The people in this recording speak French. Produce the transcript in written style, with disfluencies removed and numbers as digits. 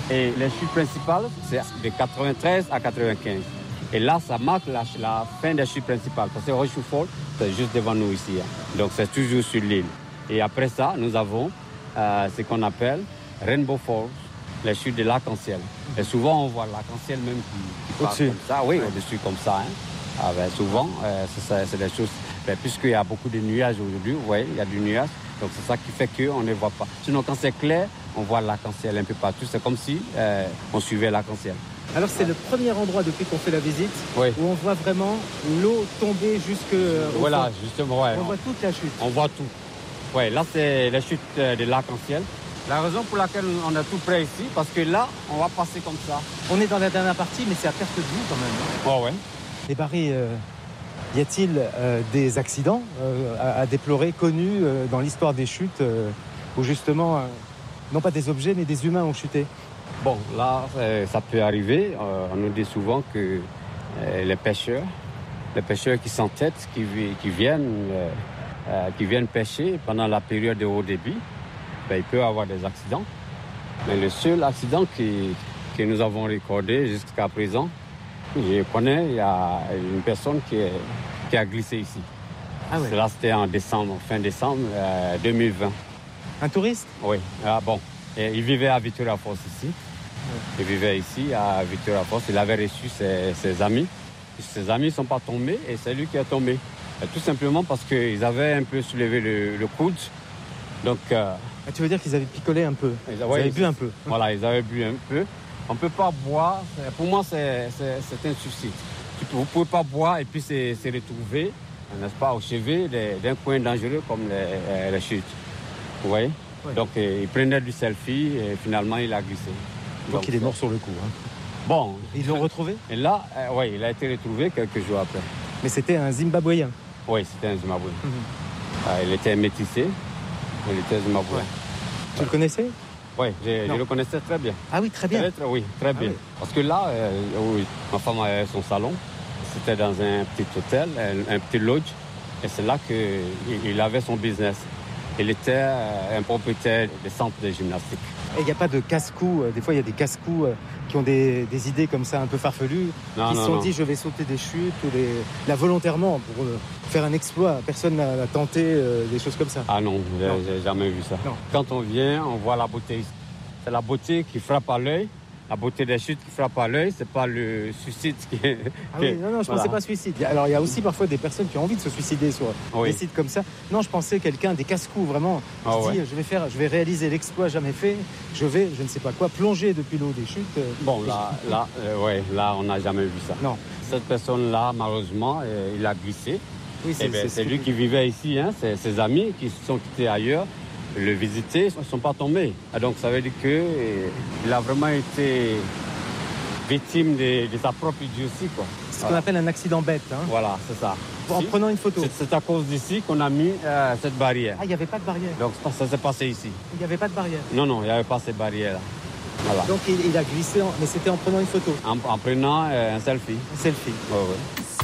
Et les chutes principales, c'est de 93 à 95. Et là, ça marque la fin des chutes principales. Parce que Horseshoe Fall, c'est juste devant nous ici. Donc, c'est toujours sur l'île. Et après ça, nous avons ce qu'on appelle Rainbow Falls, les chutes de l'arc-en-ciel. Et souvent, on voit l'arc-en-ciel même qui passe comme ça. Oui, au-dessus comme ça. Souvent, c'est des choses... puisqu'il y a beaucoup de nuages aujourd'hui, il y a du nuage. Donc, c'est ça qui fait qu'on ne voit pas. Sinon, quand c'est clair, on voit l'arc-en-ciel un peu partout. C'est comme si on suivait l'arc-en-ciel. Alors, c'est le premier endroit depuis qu'on fait la visite où on voit vraiment l'eau tomber jusque au fond. Justement, on voit toute la chute. On voit tout. Oui, là, c'est la chute de l'arc-en-ciel. La raison pour laquelle on est tout près ici, parce que là, on va passer comme ça. On est dans la dernière partie, mais c'est à perte de vue quand même. Ouais. Et Barry, y a-t-il des accidents à déplorer, connus dans l'histoire des chutes, où justement, non pas des objets, mais des humains ont chuté? Bon, là, ça peut arriver. On nous dit souvent que les pêcheurs qui s'entêtent, qui viennent pêcher pendant la période de haut débit, il peut y avoir des accidents. Mais le seul accident que nous avons recordé jusqu'à présent, je connais, il y a une personne qui a glissé ici. Ah ouais. Là, c'était en fin décembre 2020. Un touriste? Oui. Il vivait à Victoria Falls ici. Il vivait ici à Victoria Falls. Il avait reçu ses amis. Ses amis ne sont pas tombés et c'est lui qui est tombé. Tout simplement parce qu'ils avaient un peu soulevé le coude. Donc, tu veux dire qu'ils avaient picolé un peu? Ils avaient bu un peu. Voilà, ils avaient bu un peu. On ne peut pas boire. Pour moi, c'est un suicide. Vous ne pouvez pas boire et puis se retrouver, n'est-ce pas, au chevet d'un coin dangereux comme les chutes. Vous voyez? Ouais. Donc, il prenait du selfie et finalement, il a glissé. Donc il est mort sur le coup. Bon. Ils l'ont retrouvé? Et là, il a été retrouvé quelques jours après. Mais c'était un Zimbabwéen? Oui, c'était un Zimbabwéen. Il était métissé. Il était Zimbabwéen. Tu le connaissais? Oui, je le connaissais très bien. Ah oui, très bien? Très bien. Oui. Parce que là, ma femme avait son salon. C'était dans un petit hôtel, un petit lodge. Et c'est là qu'il avait son business. Il était un propriétaire de centre de gymnastique. Et il n'y a pas de casse-cou. Des fois, il y a des casse-cou qui ont des idées comme ça un peu farfelues, qui se sont dit je vais sauter des chutes ou là volontairement pour faire un exploit. Personne n'a tenté des choses comme ça. Ah non, j'ai jamais vu ça. Non. Quand on vient, on voit la beauté. C'est la beauté qui frappe à l'œil. La beauté des chutes qui frappe à l'œil, c'est pas le suicide qui est... Non, je pensais pas suicide. Alors, il y a aussi parfois des personnes qui ont envie de se suicider sur des sites comme ça. Non, je pensais quelqu'un, des casse-coups, vraiment. Je vais réaliser l'exploit jamais fait. Je vais, je ne sais pas quoi, plonger depuis l'eau des chutes. Bon, là, on n'a jamais vu ça. Non. Cette personne-là, malheureusement, il a glissé. Oui, c'est lui qui vivait ici, ses amis qui se sont quittés ailleurs. Le visiter, ils ne sont pas tombés. Donc ça veut dire qu'il a vraiment été victime de sa propre idiotie. C'est ce qu'on appelle un accident bête. Voilà, c'est ça. En prenant une photo. C'est à cause d'ici qu'on a mis cette barrière. Ah, il n'y avait pas de barrière. Donc ça s'est passé ici. Il n'y avait pas de barrière. Non, il n'y avait pas cette barrière-là. Voilà. Donc il a glissé, mais c'était en prenant une photo. En prenant un selfie. Un selfie. Oui.